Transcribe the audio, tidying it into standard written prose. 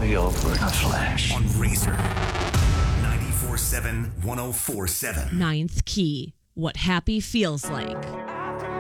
be over in a flash. On Razor 94.7, 104.7. Ninth Key. What happy feels like.